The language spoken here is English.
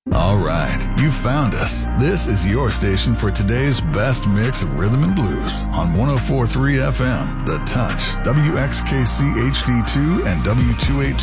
All right, you found us. This is your station for today's best mix of rhythm and blues on 104.3 FM, The Touch, WXKC HD2 and W282